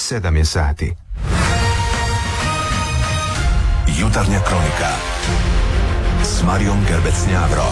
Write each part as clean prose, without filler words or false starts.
7 je sati. Jutarnja kronika s Marijom Gerbec-Njavro.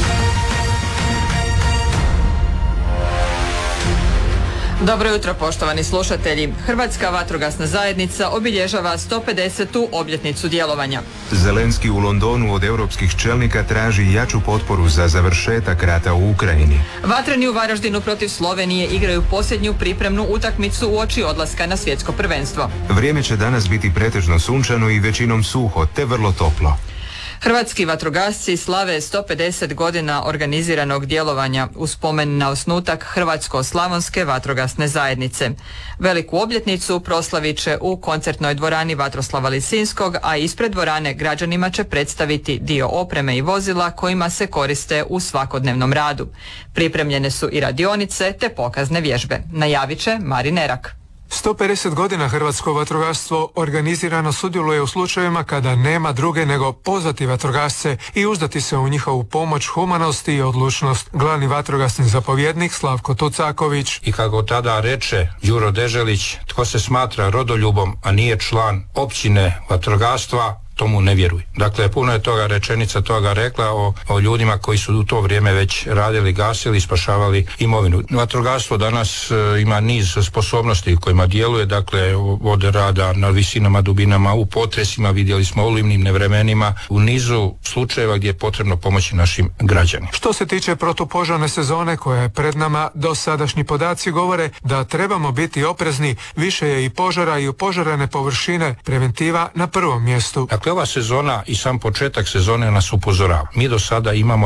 Dobro jutro, poštovani slušatelji. Hrvatska vatrogasna zajednica obilježava 150. obljetnicu djelovanja. Zelenski u Londonu od europskih čelnika traži jaču potporu za završetak rata u Ukrajini. Vatreni u Varaždinu protiv Slovenije igraju posljednju pripremnu utakmicu uoči odlaska na svjetsko prvenstvo. Vrijeme će danas biti pretežno sunčano i većinom suho, te vrlo toplo. Hrvatski vatrogasci slave 150 godina organiziranog djelovanja u spomen na osnutak Hrvatsko-slavonske vatrogasne zajednice. Veliku obljetnicu proslavit će u koncertnoj dvorani Vatroslava Lisinskog, a ispred dvorane građanima će predstaviti dio opreme i vozila kojima se koriste u svakodnevnom radu. Pripremljene su i radionice te pokazne vježbe. Najavit će Marin Erak. 150 godina hrvatsko vatrogastvo organizirano sudjeluje u slučajevima kada nema druge nego pozvati vatrogasce i uzdati se u njihovu pomoć, humanost i odlučnost. Glavni vatrogasni zapovjednik Slavko Tucaković. I kako tada reče Đuro Deželić, tko se smatra rodoljubom, a nije član općine vatrogastva, tomu ne vjeruj. Dakle, puno je toga rečenica toga rekla o ljudima koji su u to vrijeme već radili, gasili i spašavali imovinu. Vatrogastvo danas ima niz sposobnosti kojima djeluje, dakle, od rada na visinama, dubinama, u potresima, vidjeli smo u olujnim vremenima, u nizu slučajeva gdje je potrebno pomoći našim građanima. Što se tiče protupožarne sezone koja je pred nama, dosadašnji podaci govore da trebamo biti oprezni, više je i požara i opožarene površine, preventiva na prvom mjestu. Dakle, ova sezona i sam početak sezone nas upozorava. Mi do sada imamo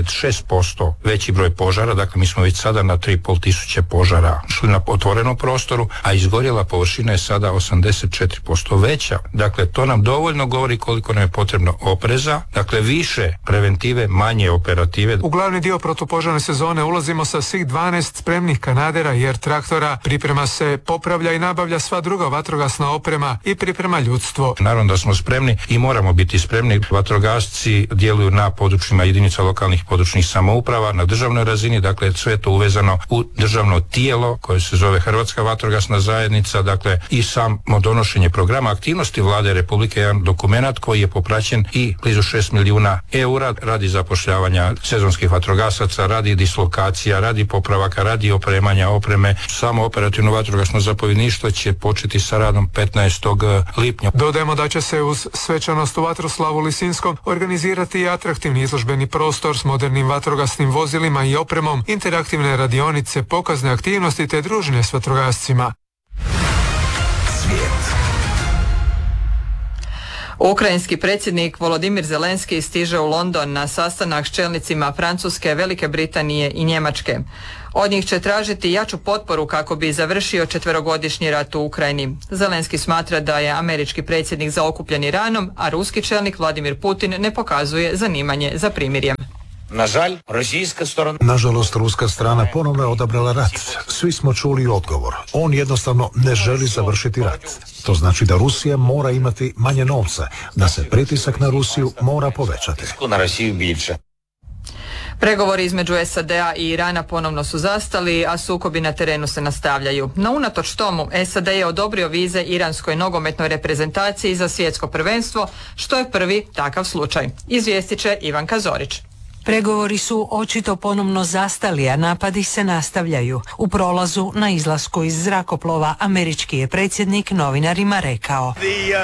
26% veći broj požara, dakle mi smo već sada na 3.500 požara šli na otvorenom prostoru, a izgorjela površina je sada 84% veća. Dakle, to nam dovoljno govori koliko nam je potrebno opreza, dakle više preventive, manje operative. U glavni dio protupožarne sezone ulazimo sa svih 12 spremnih kanadera i traktora, priprema se, popravlja i nabavlja sva druga vatrogasna oprema i priprema ljudstvo. Naravno da smo spremni i moramo biti spremni. Vatrogasci djeluju na područjima jedinica lokalnih područnih samouprava, na državnoj razini, dakle sve je to uvezano u državno tijelo koje se zove Hrvatska vatrogasna zajednica, dakle i samo donošenje programa aktivnosti Vlade Republike, jedan dokumenat koji je popraćen i blizu 6 milijuna eura radi zapošljavanja sezonskih vatrogasaca, radi dislokacija, radi popravaka, radi opremanja opreme. Samo operativno vatrogasno zapovjedništvo će početi sa radom 15. lipnja. Dodajemo da će se uz svečanost u Vatroslavu Lisinskom organizirati i atraktivni izložbeni prostor s modernim vatrogasnim vozilima i opremom, interaktivne radionice, pokazne aktivnosti te druženje s vatrogascima. Svijet. Ukrajinski predsjednik Volodimir Zelenski stiže u London na sastanak s čelnicima Francuske, Velike Britanije i Njemačke. Od njih će tražiti jaču potporu kako bi završio 4-godišnji rat u Ukrajini. Zelenski smatra da je američki predsjednik zaokupljen Iranom, a ruski čelnik Vladimir Putin ne pokazuje zanimanje za primirjem. Nažalost, ruska strana ponovno je odabrala rat. Svi smo čuli odgovor. On jednostavno ne želi završiti rat. To znači da Rusija mora imati manje novca, da se pritisak na Rusiju mora povećati. Pregovori između SAD-a i Irana ponovno su zastali, a sukobi na terenu se nastavljaju. No unatoč tomu, SAD je odobrio vize iranskoj nogometnoj reprezentaciji za svjetsko prvenstvo, što je prvi takav slučaj. Izvijestit će Ivanka Zorić. Pregovori su očito ponovno zastali, a napadi se nastavljaju. U prolazu na izlasku iz zrakoplova američki je predsjednik novinarima rekao: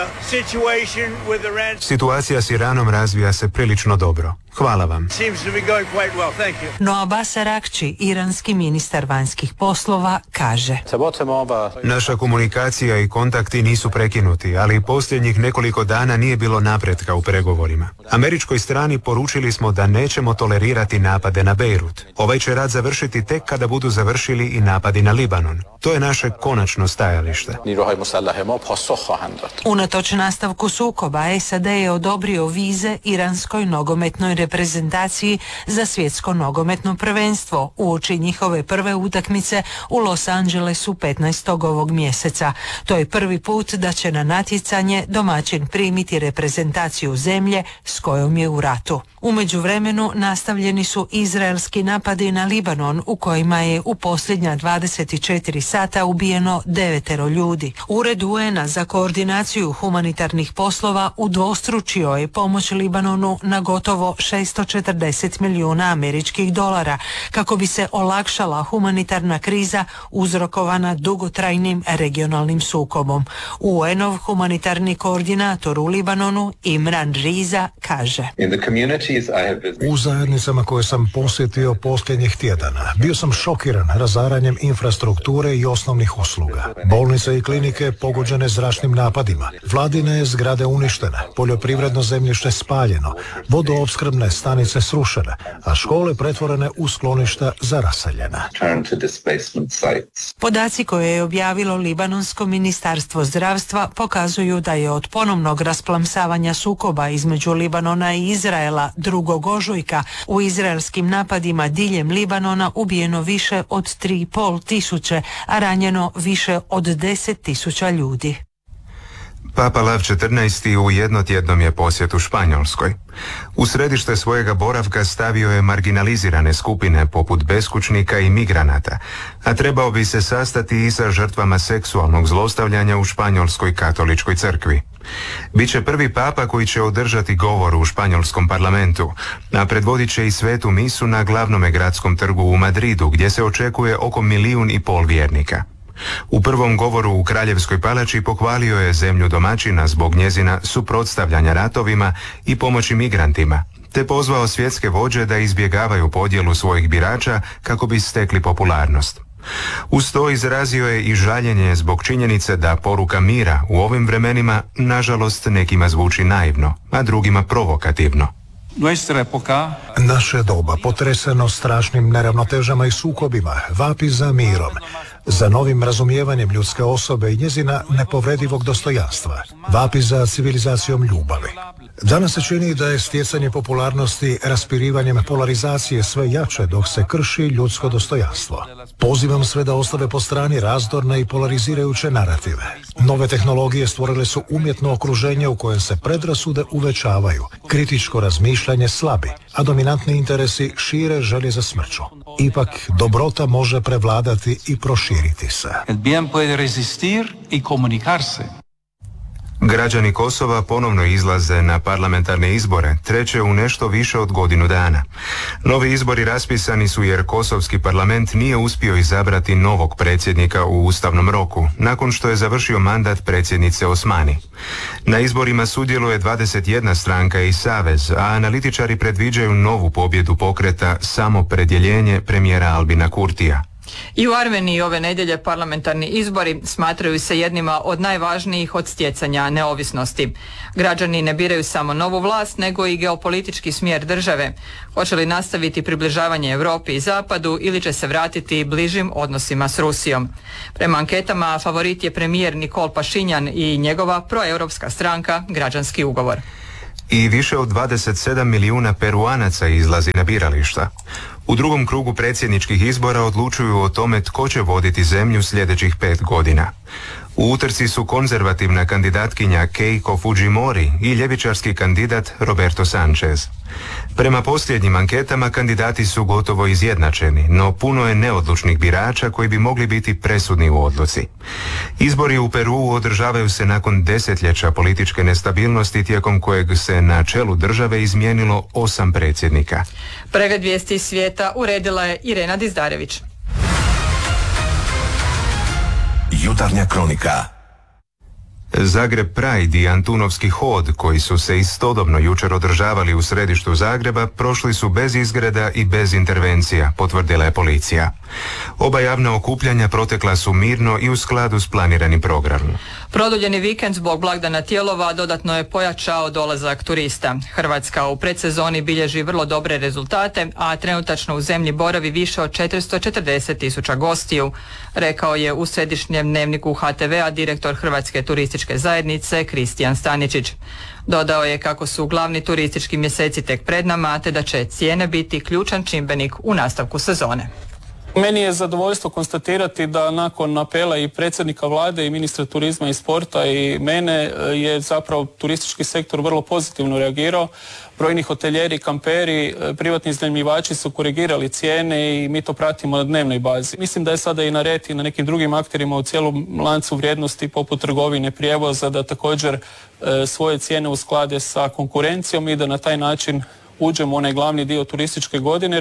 Situacija s Iranom razvija se prilično dobro. Hvala vam. No Abbas Araghchi, iranski ministar vanjskih poslova, kaže: Naša komunikacija i kontakti nisu prekinuti, ali posljednjih nekoliko dana nije bilo napretka u pregovorima. Američkoj strani poručili smo da nećemo tolerirati napade na Bejrut. Ovaj će rat završiti tek kada budu završili i napadi na Libanon. To je naše konačno stajalište. Unatoč nastavku sukoba, SAD je odobrio vize iranskoj nogometnoj reprezentaciji za svjetsko nogometno prvenstvo uoči njihove prve utakmice u Los Angelesu 15. ovog mjeseca. To je prvi put da će na natjecanje domaćin primiti reprezentaciju zemlje s kojom je u ratu. U međuvremenu nastavljeni su izraelski napadi na Libanon u kojima je u posljednja 24 sata ubijeno 9 ljudi. Ured UN-a za koordinaciju humanitarnih poslova udvostručio je pomoć Libanonu na gotovo 640 milijuna američkih dolara kako bi se olakšala humanitarna kriza uzrokovana dugotrajnim regionalnim sukobom. UN-ov humanitarni koordinator u Libanonu Imran Riza kaže: U zajednicama koje sam posjetio posljednjih tjedana bio sam šokiran razaranjem infrastrukture i osnovnih usluga. Bolnice i klinike pogođene zračnim napadima, vladine zgrade uništene, poljoprivredno zemljište spaljeno, vodoopskrbne stanice srušene, a škole pretvorene u skloništa za raseljena. Podaci koje je objavilo Libanonsko ministarstvo zdravstva pokazuju da je od ponovnog rasplamsavanja sukoba između Libanona i Izraela 2. ožujka u izraelskim napadima diljem Libanona ubijeno više od 3,5 tisuće, a ranjeno više od 10 tisuća ljudi. Papa Lav XIV. U jednotjednom je posjetu Španjolskoj. U središte svojega boravka stavio je marginalizirane skupine poput beskućnika i migranata, a trebao bi se sastati i sa žrtvama seksualnog zlostavljanja u Španjolskoj katoličkoj crkvi. Biće prvi papa koji će održati govor u španjolskom parlamentu, a predvodit će i svetu misu na glavnome gradskom trgu u Madridu, gdje se očekuje oko 1,5 milijuna vjernika. U prvom govoru u Kraljevskoj palači pohvalio je zemlju domaćina zbog njezina suprotstavljanja ratovima i pomoći migrantima, te pozvao svjetske vođe da izbjegavaju podjelu svojih birača kako bi stekli popularnost. Uz to izrazio je i žaljenje zbog činjenice da poruka mira u ovim vremenima nažalost nekima zvuči naivno, a drugima provokativno. Naše doba, potreseno strašnim neravnotežama i sukobima, vapi za mirom, za novim razumijevanjem ljudske osobe i njezina nepovredivog dostojanstva, vapi za civilizacijom ljubavi. Danas se čini da je stjecanje popularnosti raspirivanjem polarizacije sve jače dok se krši ljudsko dostojanstvo. Pozivam sve da ostave po strani razdorne i polarizirajuće narative. Nove tehnologije stvorile su umjetno okruženje u kojem se predrasude uvećavaju, kritičko razmišljanje slabi, a dominantni interesi šire želje za smrću. Ipak, dobrota može prevladati i proširiti se. Građani Kosova ponovno izlaze na parlamentarne izbore, treće u nešto više od godinu dana. Novi izbori raspisani su jer kosovski parlament nije uspio izabrati novog predsjednika u ustavnom roku, nakon što je završio mandat predsjednice Osmani. Na izborima sudjeluje 21 stranka i savez, a analitičari predviđaju novu pobjedu pokreta Samopredjeljenje premijera Albina Kurtija. I u Armeniji ove nedjelje parlamentarni izbori smatraju se jednima od najvažnijih od stjecanja neovisnosti. Građani ne biraju samo novu vlast, nego i geopolitički smjer države. Hoće li nastaviti približavanje Europi i Zapadu ili će se vratiti bližim odnosima s Rusijom? Prema anketama favorit je premijer Nikol Pašinjan i njegova proeuropska stranka Građanski ugovor. I više od 27 milijuna Peruanaca izlazi na birališta. U drugom krugu predsjedničkih izbora odlučuju o tome tko će voditi zemlju sljedećih 5 godina. U utrci su konzervativna kandidatkinja Keiko Fujimori i ljevičarski kandidat Roberto Sanchez. Prema posljednjim anketama kandidati su gotovo izjednačeni, no puno je neodlučnih birača koji bi mogli biti presudni u odluci. Izbori u Peruu održavaju se nakon desetljeća političke nestabilnosti tijekom kojeg se na čelu države izmijenilo 8 predsjednika. Pregled vijesti iz svijeta uredila je Irena Dizdarević. Jutarnja kronika. Zagreb Pride i Antunovski hod, koji su se istodobno jučer održavali u središtu Zagreba, prošli su bez izgreda i bez intervencija, potvrdila je policija. Oba javna okupljanja protekla su mirno i u skladu s planiranim programom. Produljeni vikend zbog blagdana Tijelova dodatno je pojačao dolazak turista. Hrvatska u predsezoni bilježi vrlo dobre rezultate, a trenutačno u zemlji boravi više od 440.000 gostiju, rekao je u središnjem dnevniku HTV-a direktor Hrvatske turističke zajednice Kristijan Staničić. Dodao je kako su glavni turistički mjeseci tek pred nama, te da će cijene biti ključan čimbenik u nastavku sezone. Meni je zadovoljstvo konstatirati da nakon apela i predsjednika vlade i ministra turizma i sporta i mene je zapravo turistički sektor vrlo pozitivno reagirao. Brojni hotelijeri, kamperi, privatni iznajmljivači su korigirali cijene i mi to pratimo na dnevnoj bazi. Mislim da je sada i na red i na nekim drugim akterima u cijelom lancu vrijednosti poput trgovine, prijevoza da također svoje cijene usklade sa konkurencijom i da na taj način uđemo u onaj glavni dio turističke godine.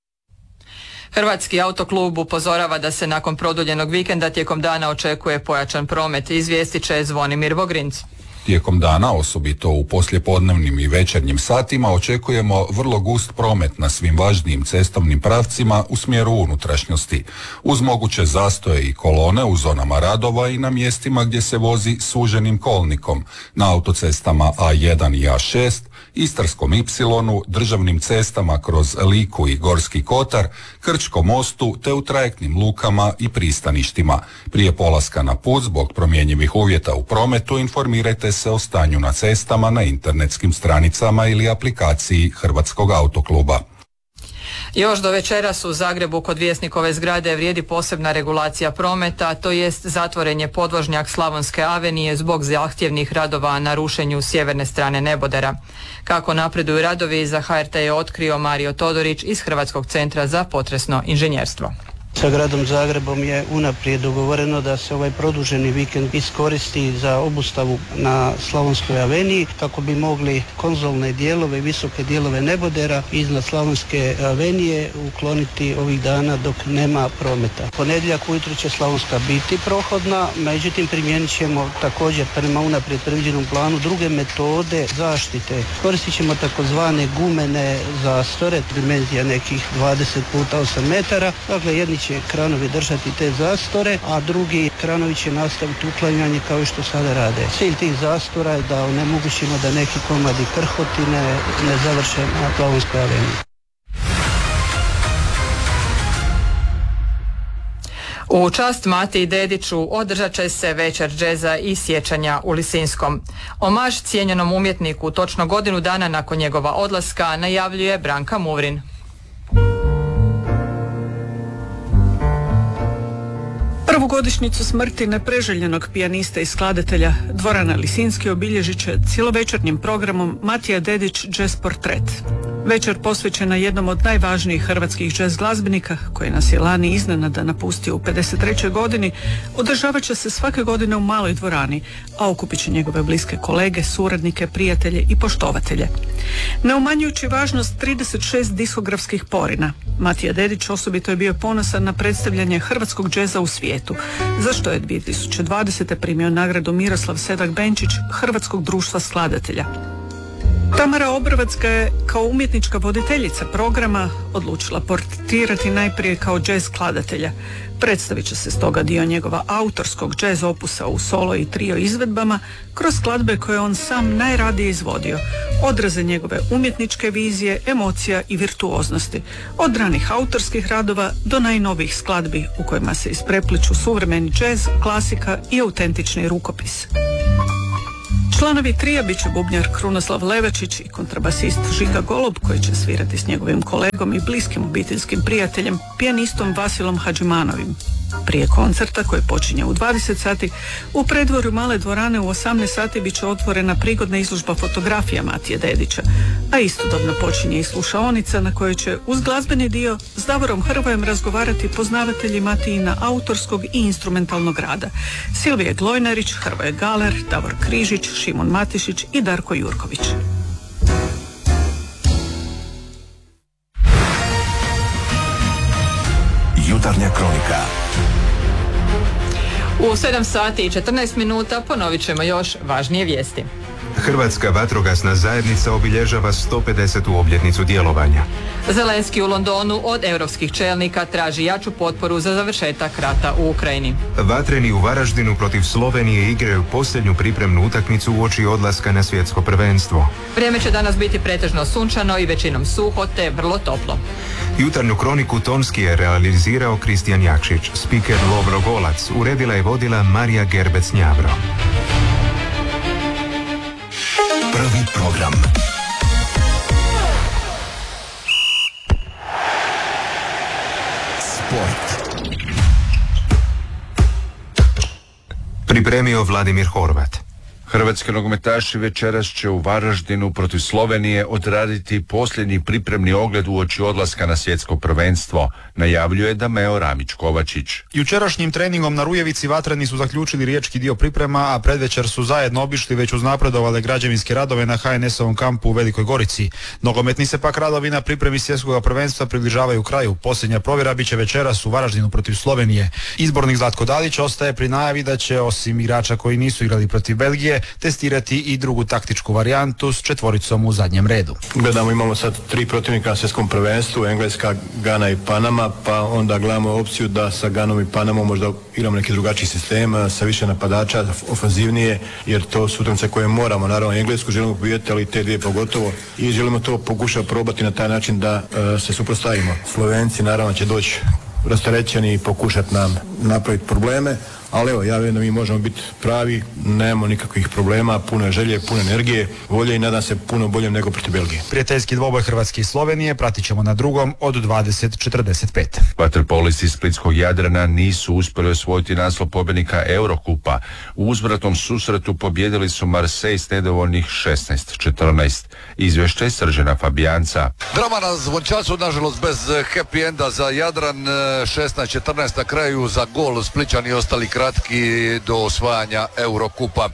Hrvatski autoklub upozorava da se nakon produljenog vikenda tijekom dana očekuje pojačan promet, izvijestit će Zvonimir Vogrinc. Tijekom dana, osobito u poslijepodnevnim i večernjim satima, očekujemo vrlo gust promet na svim važnijim cestovnim pravcima u smjeru unutrašnjosti, uz moguće zastoje i kolone u zonama radova i na mjestima gdje se vozi suženim kolnikom, na autocestama A1 i A6, Istarskom Y, državnim cestama kroz Liku i Gorski Kotar, Krčkom mostu te u trajektnim lukama i pristaništima. Prije polaska na put zbog promjenjivih uvjeta u prometu informirajte se o stanju na cestama na internetskim stranicama ili aplikaciji Hrvatskog autokluba. Još do večeras u Zagrebu kod Vjesnikove zgrade vrijedi posebna regulacija prometa, to jest zatvoren je podvožnjak Slavonske avenije zbog zahtjevnih radova na rušenju sjeverne strane nebodera. Kako napreduju radovi, za HRT je otkrio Mario Todorić iz Hrvatskog centra za potresno inženjerstvo. Sa gradom Zagrebom je unaprijed dogovoreno da se ovaj produženi vikend iskoristi za obustavu na Slavonskoj aveniji kako bi mogli konzolne dijelove, visoke dijelove nebodera iznad Slavonske avenije ukloniti ovih dana dok nema prometa. Ponedjeljak ujutro će Slavonska biti prohodna, međutim primijenit ćemo također prema unaprijed predviđenom planu druge metode zaštite. Koristit ćemo takozvane gumene zastore, dimenzija nekih 20 puta 8 metara, dakle jedni će kranovi držati te zastore, a drugi kranovi će nastaviti uklanjanje kao i što sada rade. Cilj tih zastora je da onemogućimo da neki komadi krhotine ne završe na Slavonskoj aveniji. U čast Matiji Dediću održat će se večer džeza i sjećanja u Lisinskom. Omaž cijenjenom umjetniku točno godinu dana nakon njegova odlaska najavljuje Branka Muvrin. Prvu godišnjicu smrti nepreželjenog pijanista i skladatelja dvorana Lisinski obilježit će cjelovečernjim programom Matija Dedić Jazz Portret. Večer posvećena jednom od najvažnijih hrvatskih jazz glazbenika, koji nas je lani iznenada napustio u 53. godini, održavat će se svake godine u maloj dvorani, a okupit će njegove bliske kolege, suradnike, prijatelje i poštovatelje. Ne umanjujući važnost 36 diskografskih porina, Matija Dedić osobito je bio ponosan na predstavljanje hrvatskog džeza u svijetu, za što je 2020. primio nagradu Miroslav Sedak Benčić Hrvatskog društva skladatelja. Tamara Obrovac ga je kao umjetnička voditeljica programa odlučila portretirati najprije kao jazz skladatelja. Predstavit će se stoga dio njegova autorskog jazz opusa u solo i trio izvedbama kroz skladbe koje on sam najradije izvodio, odraze njegove umjetničke vizije, emocija i virtuoznosti, od ranih autorskih radova do najnovijih skladbi u kojima se isprepliču suvremeni jazz, klasika i autentični rukopis. Članovi trija bit će bubnjar Krunoslav Levačić i kontrabasist Žiga Golob, koji će svirati s njegovim kolegom i bliskim obiteljskim prijateljem, pijanistom Vasilom Hadžimanovim. Prije koncerta, koji počinje u 20 sati, u predvorju male dvorane u 18 sati bit će otvorena prigodna izložba fotografija Matije Dedića, a istodobno počinje i slušaonica na kojoj će uz glazbeni dio s Davorom Hrvojem razgovarati poznavatelji Matijina autorskog i instrumentalnog rada: Silvije Glojnarić, Hrvoje Galer, Davor Križić, Šimon Matišić i Darko Jurković. Jutarnja kronika. U 7 sati i 14 minuta ponovit ćemo još važnije vijesti. Hrvatska vatrogasna zajednica obilježava 150. obljetnicu djelovanja. Zelenski u Londonu od europskih čelnika traži jaču potporu za završetak rata u Ukrajini. Vatreni u Varaždinu protiv Slovenije igraju posljednju pripremnu utakmicu uoči odlaska na svjetsko prvenstvo. Vrijeme će danas biti pretežno sunčano i većinom suho te vrlo toplo. Jutarnju kroniku tonski je realizirao Kristijan Jakšić, spiker Lovro Golac, uredila i vodila Marija Gerbec-Njavro. Prvi program. Sport. Pripremio Vladimir Horvat. Hrvatski nogometaši večeras će u Varaždinu protiv Slovenije odraditi posljednji pripremni ogled uoči odlaska na svjetsko prvenstvo, najavljuje Dameo Ramić-Kovačić. Jučerašnjim treningom na Rujevici vatreni su zaključili riječki dio priprema, a predvečer su zajedno obišli već uznapredovale građevinske radove na HNS-ovom kampu u Velikoj Gorici. Nogometni se pak radovi na pripremi svjetskog prvenstva približavaju kraju. Posljednja provjera bit će večeras u Varaždinu protiv Slovenije. Izbornik Zlatko Dalić ostaje pri najavi da će, osim igrača koji nisu igrali protiv Belgije, testirati i drugu taktičku varijantu s četvoricom u zadnjem redu. Gledamo, imamo sad 3 protivnika na svjetskom prvenstvu, Engleska, Gana i Panama, pa onda gledamo opciju da sa Ganom i Panamom možda igramo neki drugačiji sistem, sa više napadača, ofanzivnije, jer to su utakmice koje moramo, naravno Englesku želimo pobijediti, ali te dvije pogotovo, i želimo to pokušati probati na taj način da se suprotstavimo. Slovenci naravno će doći rasterećeni i pokušati nam napraviti probleme, ali evo, ja vjerujem da mi možemo biti pravi, nemamo nikakvih problema, puno želje, puno energije, volje i nadam se puno boljem nego protiv Belgije. Prijateljski dvoboj Hrvatske i Slovenije pratit ćemo na drugom od 20:45. Vaterpolisti Splitskog Jadrana nisu uspjeli osvojiti naslov pobjednika Eurokupa. U uzvratnom susretu pobjedili su Marseille s nedovoljnih 16-14. Izvješće Srđana Fabijanca. Drama na Zvončacu, nažalost bez happy enda za Jadran, 16-14 na kraju za gol, Splićani ostali kratki do osvajanja Eurokupa.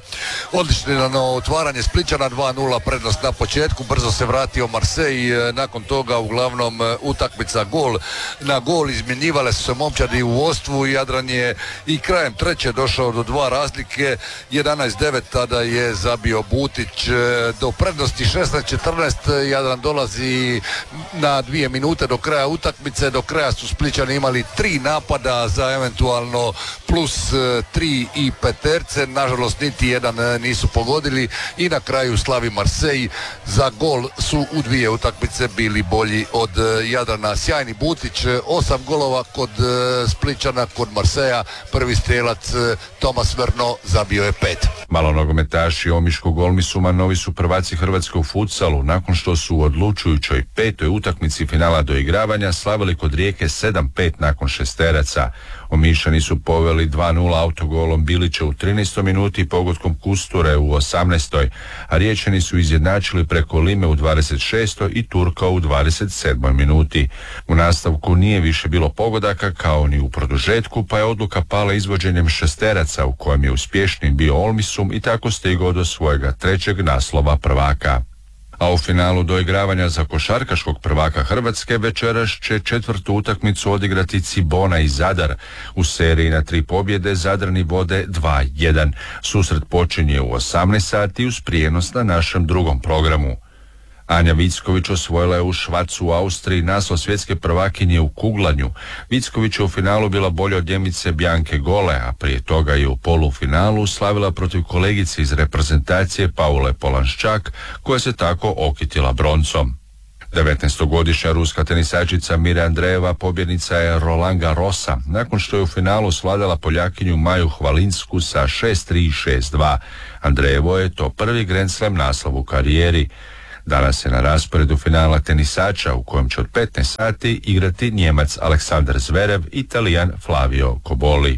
Odlično otvaranje Splićana, 2-0 prednost na početku, brzo se vratio Marseille, nakon toga uglavnom utakmica gol na gol, izmjenjivale su se momčadi u vodstvu, Jadran je i krajem treće došao do 2 razlike, 11-9 tada je zabio Butić do prednosti 16-14, Jadran dolazi na 2 minute do kraja utakmice, do kraja su Splićani imali 3 napada za eventualno plus 3 i peterce, nažalost niti jedan nisu pogodili i na kraju slavi Marseille, za gol su u 2 utakmice bili bolji od Jadrana. Sjajni Butić, 8 golova kod Splićana, kod Marseja, prvi strelac Tomas Verno zabio je 5. Malonogometaši Omiškog Olmisuma novi su prvaci Hrvatske u futsalu nakon što su u odlučujućoj 5. utakmici finala doigravanja slavili kod Rijeke 7-5 nakon šesteraca. Omišani su poveli 2-0 autogolom Bilića u 13. minuti i pogodkom Kusture u 18. a Riječani su izjednačili preko Lime u 26. i Turka u 27. minuti. U nastavku nije više bilo pogodaka kao ni u produžetku, pa je odluka pala izvođenjem šesteraca u kojem je uspješniji bio Olmisum i tako stigao do svojega 3. naslova prvaka. A u finalu doigravanja za košarkaškog prvaka Hrvatske večeras će 4. utakmicu odigrati Cibona i Zadar. U seriji na 3 pobjede Zadrani vode 2-1. Susret počinje u 18 sati uz prijenos na našem drugom programu. Anja Vicković osvojila je u Švarcu u Austriji naslov svjetske prvakinje u kuglanju. Vicković je u finalu bila bolja od Njemice Bjanke Gole, a prije toga je u polufinalu slavila protiv kolegice iz reprezentacije Paule Polanščak, koja se tako okitila broncom. 19-godišnja ruska tenisačica Mira Andreeva pobjednica je Roland Garrosa, nakon što je u finalu svladala Poljakinju Maju Hvalinsku sa 6-3 i 6-2. Andreevo je to prvi Grand Slam naslov u karijeri. Danas je na rasporedu finala tenisača u kojem će od 15 sati igrati Njemac Aleksandar Zverev i Italijan Flavio Koboli.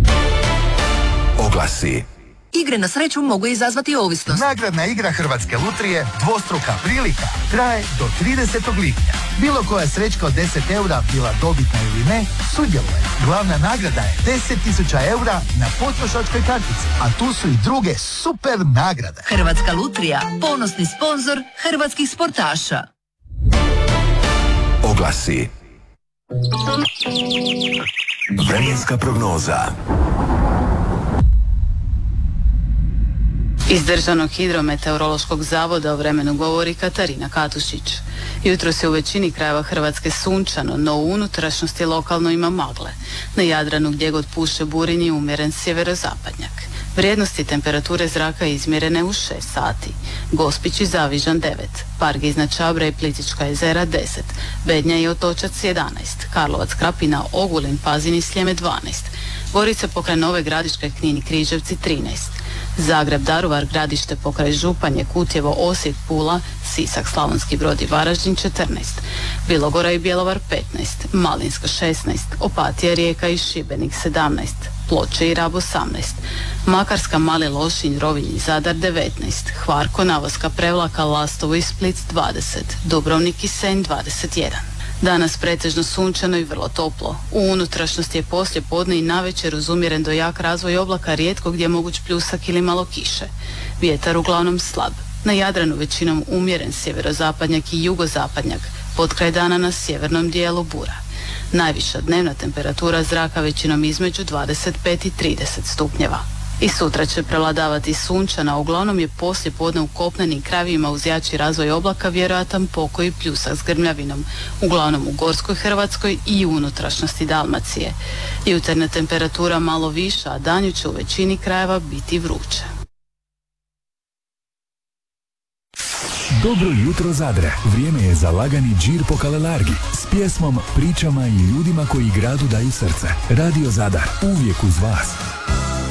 Oglasi. Igre na sreću mogu izazvati ovisnost. Nagradna igra Hrvatske lutrije Dvostruka prilika traje do 30. lipnja. Bilo koja srećka od 10 eura, bila dobitna ili ne, sudjeluje. Glavna nagrada je 10.000 eura na potrošačkoj kartici, a tu su i druge super nagrade. Hrvatska lutrija, ponosni sponzor hrvatskih sportaša. Oglasi. Vremenska prognoza. Iz Državnog hidrometeorološkog zavoda o vremenu govori Katarina Katušić. Jutros je u većini krajeva Hrvatske sunčano, no u unutrašnjosti lokalno ima magle. Na Jadranu gdje god puše burinji umjeren sjeverozapadnjak. Vrijednosti temperature zraka izmjerene u 6 sati. Gospić i Zavižan 9, Park iznad Čabra i Plitvička jezera 10, Bednja i Otočac 11, Karlovac, Krapina, Ogulin, Pazin i Sljeme 12, Gorice pokraj Nove Gradiške, Knin i Križevci 13, Zagreb, Daruvar, Gradište pokraj Županje, Kutjevo, Osijek, Pula, Sisak, Slavonski Brod i Varaždin 14, Bilogora i Bjelovar 15, Malinska 16, Opatija, Rijeka i Šibenik 17, Ploče i Rab 18, Makarska, Mali Lošinj, Rovinj i Zadar 19, Hvar, Konavoska, Prevlaka, Lastovo i Split 20, Dubrovnik i Senj 21. Danas pretežno sunčano i vrlo toplo. U unutrašnjosti je poslije podne i navečer uz umjeren do jak razvoj oblaka, rijetko gdje je moguć pljusak ili malo kiše. Vjetar uglavnom slab. Na Jadranu većinom umjeren sjeverozapadnjak i jugozapadnjak, potkraj dana na sjevernom dijelu bura. Najviša dnevna temperatura zraka većinom između 25 i 30 stupnjeva. I sutra će prevladavati sunčana, uglavnom je poslije podne u kopnenim krajevima uz jači razvoj oblaka vjerojatan pokoj i pljusak s grmljavinom, uglavnom u Gorskoj Hrvatskoj i u unutrašnjosti Dalmacije. Jutarnja temperatura malo viša, a danju će u većini krajeva biti vruće. Dobro jutro Zadre. Vrijeme je za lagani džir po Kalelargi s pjesmom, pričama i ljudima koji gradu daju srce. Radio Zadar, uvijek uz vas.